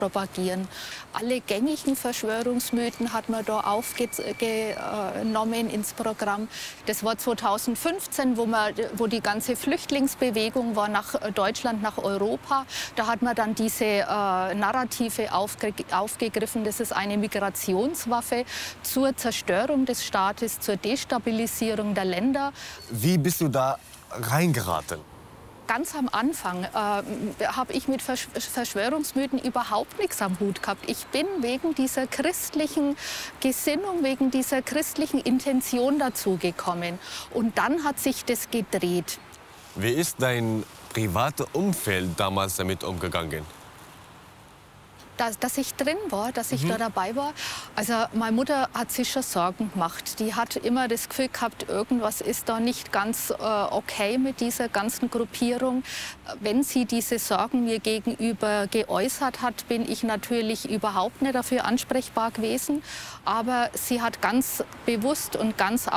propagieren. Alle gängigen Verschwörungsmythen hat man da aufgenommen ins Programm. Das war 2015, wo die ganze Flüchtlingsbewegung war nach Deutschland, nach Europa. Da hat man dann diese Narrative aufgegriffen. Das ist eine Migrationswaffe zur Zerstörung des Staates, zur Destabilisierung der Länder. Wie bist du da reingeraten? Ganz am Anfang habe ich mit Verschwörungsmythen überhaupt nichts am Hut gehabt. Ich bin wegen dieser christlichen Gesinnung, wegen dieser christlichen Intention dazugekommen. Und dann hat sich das gedreht. Wie ist dein privates Umfeld damals damit umgegangen? Dass ich drin war, dass ich da dabei war. Also meine Mutter hat sich schon Sorgen gemacht. Die hat immer das Gefühl gehabt, irgendwas ist da nicht ganz okay mit dieser ganzen Gruppierung. Wenn sie diese Sorgen mir gegenüber geäußert hat, bin ich natürlich überhaupt nicht dafür ansprechbar gewesen. Aber sie hat ganz bewusst und ganz